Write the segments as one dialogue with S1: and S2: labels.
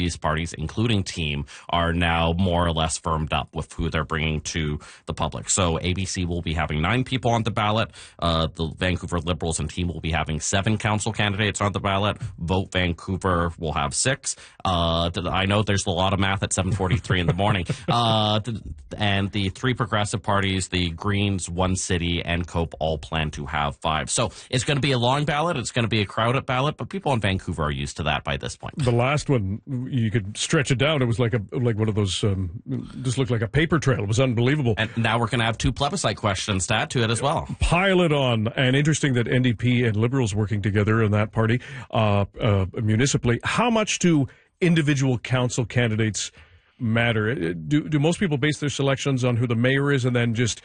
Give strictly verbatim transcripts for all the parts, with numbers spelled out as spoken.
S1: these parties, including Team, are now more or less firmed up with who they're bringing to the public. So A B C will be having nine people on the ballot. Uh, the Vancouver Liberals and Team will be having seven council candidates on the ballot. Vote Vancouver will have six. Uh, I know there's a lot of math at seven forty-three in the morning. Uh, and the three progressive parties, the Greens, One City, and COPE all plan to have five. So it's going to be a long ballot. It's going to be a crowded ballot, but people in Vancouver are used to that by this point.
S2: The last one, you could stretch it down. It was like a like one of those, um, just looked like a paper trail. It was unbelievable.
S1: And now we're going to have two plebiscite questions to add to it as well.
S2: Pile it on. And interesting that N D P and Liberals working together in that party uh, uh, municipally. How much do individual council candidates matter? Do do most people base their selections on who the mayor is and then just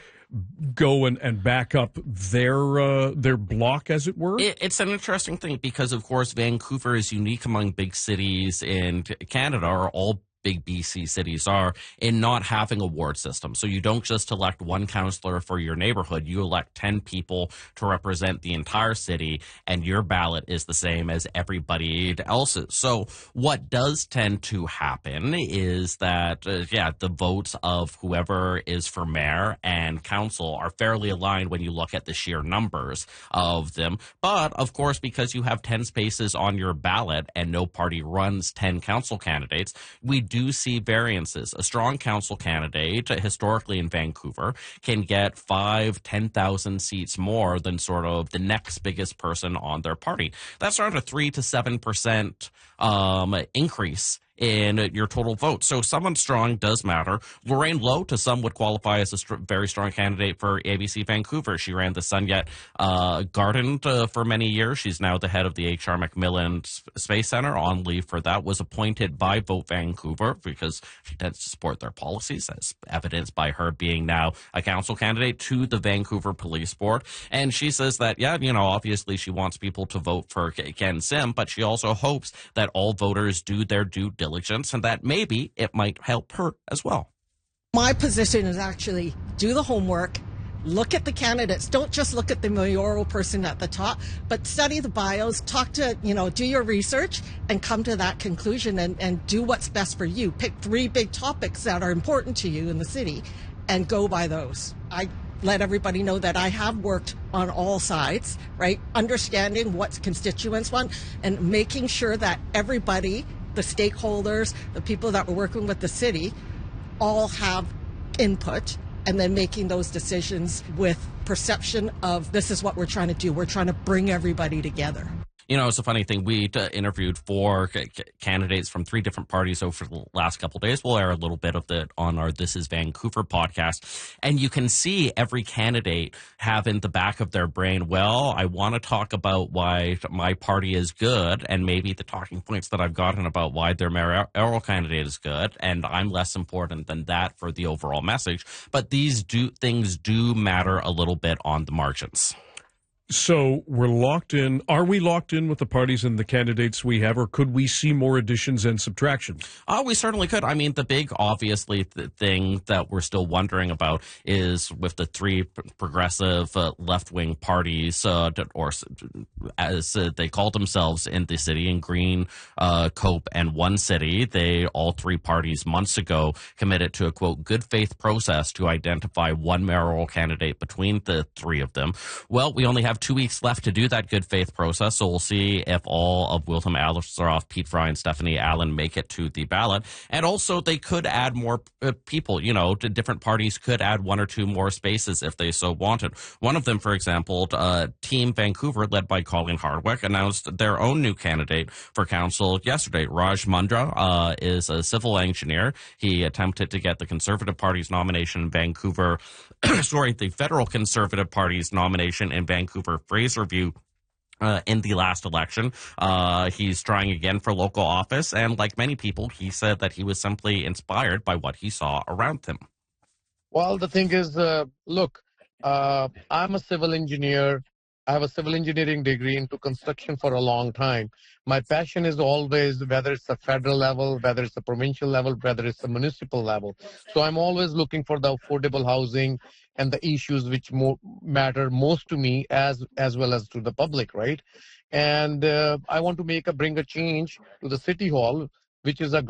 S2: go and, and back up their uh, their block, as it were?
S1: It, it's an interesting thing because, of course, Vancouver is unique among big cities in Canada, or all big B C cities are, in not having a ward system. So you don't just elect one councillor for your neighborhood. You elect ten people to represent the entire city, and your ballot is the same as everybody else's. So what does tend to happen is that, uh, yeah, the votes of whoever is for mayor and council are fairly aligned when you look at the sheer numbers of them. But, of course, because you have ten spaces on your ballot and no party runs ten council candidates, we do see variances. A strong council candidate, historically in Vancouver, can get five, ten thousand seats more than sort of the next biggest person on their party. That's around a three to seven percent um, increase in your total vote. So someone strong does matter. Lorraine Lowe, to some, would qualify as a st- very strong candidate for A B C Vancouver. She ran the Sunyet uh, Garden uh, for many years. She's now the head of the H R McMillan Space Center, on leave for that, was appointed by Vote Vancouver because she tends to support their policies, as evidenced by her being now a council candidate to the Vancouver Police Board. And she says that, yeah, you know, obviously she wants people to vote for Ken Sim, but she also hopes that all voters do their due diligence, and that maybe it might help her as well.
S3: My position is actually do the homework, look at the candidates. Don't just look at the mayoral person at the top, but study the bios, talk to, you know, do your research and come to that conclusion and, and do what's best for you. Pick three big topics that are important to you in the city and go by those. I let everybody know that I have worked on all sides, right? Understanding what constituents want and making sure that everybody, the stakeholders, the people that were working with the city, all have input, and then making those decisions with perception of this is what we're trying to do. We're trying to bring everybody together.
S1: You know, it's a funny thing. We uh, interviewed four c- candidates from three different parties over the last couple of days. We'll air a little bit of it on our This Is Vancouver podcast. And you can see every candidate have in the back of their brain, well, I want to talk about why my party is good, and maybe the talking points that I've gotten about why their mayoral candidate is good, and I'm less important than that for the overall message. But these do things do matter a little bit on the margins.
S2: So we're locked in. Are we locked in with the parties and the candidates we have, or could we see more additions and subtractions?
S1: Oh, we certainly could. I mean, the big, obviously, th- thing that we're still wondering about is with the three p- progressive uh, left-wing parties, uh, or as uh, they call themselves in the city, in Green, uh, COPE, and One City, they, all three parties months ago, committed to a, quote, good faith process to identify one mayoral candidate between the three of them. Well, we only have two weeks left to do that good faith process, so we'll see if all of William Alastaroff, Pete Fry, and Stephanie Allen make it to the ballot. And also, they could add more uh, people. You know, different parties could add one or two more spaces if they so wanted. One of them, for example, uh, Team Vancouver, led by Colleen Hardwick, announced their own new candidate for council yesterday. Raj Mundra uh, is a civil engineer. He attempted to get the Conservative Party's nomination in Vancouver, sorry, the Federal Conservative Party's nomination in Vancouver Fraserview Uh, in the last election. Uh, he's trying again for local office, and like many people, he said that he was simply inspired by what he saw around him.
S4: Well, the thing is, uh, look, uh, I'm a civil engineer. I have a civil engineering degree into construction for a long time. My passion is always, whether it's a federal level, whether it's a provincial level, whether it's a municipal level. So I'm always looking for the affordable housing and the issues which more matter most to me as as well as to the public, right? And uh, I want to make a bring a change to the city hall, which is a